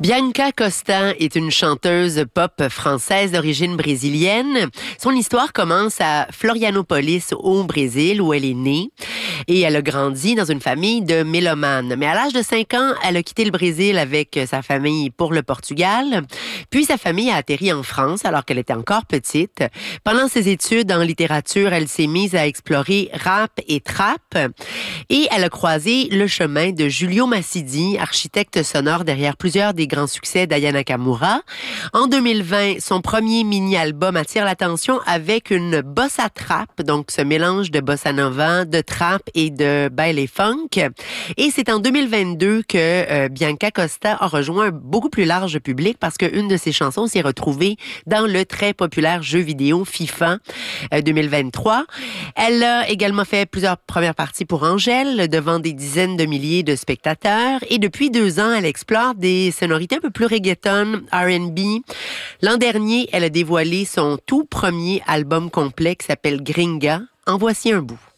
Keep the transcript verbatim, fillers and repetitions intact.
Bianca Costa est une chanteuse pop française d'origine brésilienne. Son histoire commence à Florianópolis au Brésil où elle est née et elle a grandi dans une famille de mélomanes. Mais à l'âge de cinq ans, elle a quitté le Brésil avec sa famille pour le Portugal. Puis sa famille a atterri en France alors qu'elle était encore petite. Pendant ses études en littérature, elle s'est mise à explorer rap et trap et elle a croisé le chemin de Julio Massidi, architecte sonore derrière plusieurs des grands succès d'Aya Nakamura. En deux mille vingt, son premier mini-album attire l'attention avec une bossa trap, donc ce mélange de bossa nova, de trap et de baile funk. Et c'est en deux mille vingt-deux que euh, Bianca Costa a rejoint un beaucoup plus large public parce qu'une de ses chansons s'est retrouvée dans le très populaire jeu vidéo FIFA euh, deux mille vingt-trois. Elle a également fait plusieurs premières parties pour Angèle devant des dizaines de milliers de spectateurs et depuis deux ans, elle explore des sonorités un peu plus reggaeton, R and B. L'an dernier, elle a dévoilé son tout premier album complet qui s'appelle Gringa. En voici un bout.